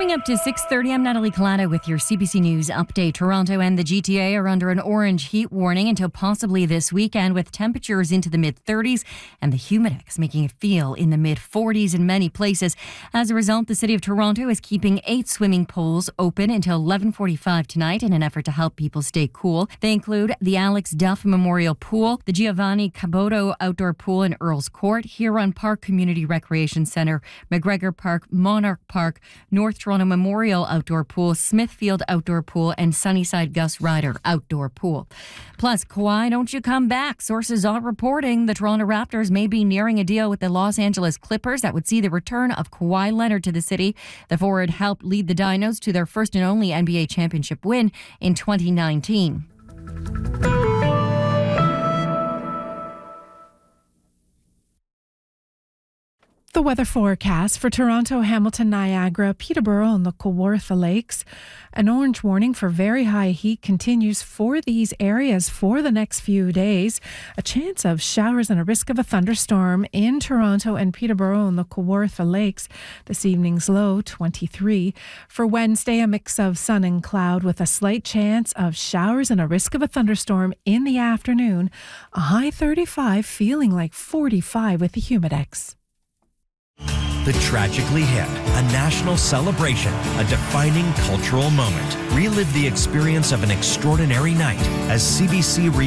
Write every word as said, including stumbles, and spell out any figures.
Coming up to six thirty, I'm Natalie Collada with your C B C News update. Toronto and the G T A are under an orange heat warning until possibly this weekend, with temperatures into the mid-thirties and the humidex making it feel in the mid-forties in many places. As a result, the City of Toronto is keeping eight swimming pools open until eleven forty-five tonight in an effort to help people stay cool. They include the Alex Duff Memorial Pool, the Giovanni Caboto Outdoor Pool in Earls Court, Huron Park Community Recreation Centre, McGregor Park, Monarch Park, North Toronto Memorial Outdoor Pool, Smithfield Outdoor Pool, and Sunnyside Gus Ryder Outdoor Pool. Plus, Kawhi, don't you come back. Sources are reporting the Toronto Raptors may be nearing a deal with the Los Angeles Clippers that would see the return of Kawhi Leonard to the city. The forward helped lead the Dinos to their first and only N B A championship win in twenty nineteen. The weather forecast for Toronto, Hamilton, Niagara, Peterborough and the Kawartha Lakes. An orange warning for very high heat continues for these areas for the next few days. A chance of showers and a risk of a thunderstorm in Toronto and Peterborough and the Kawartha Lakes. This evening's low, twenty-three. For Wednesday, a mix of sun and cloud with a slight chance of showers and a risk of a thunderstorm in the afternoon. A high thirty-five, feeling like forty-five with the humidex. The Tragically Hip, a national celebration, a defining cultural moment. Relive the experience of an extraordinary night as C B C re-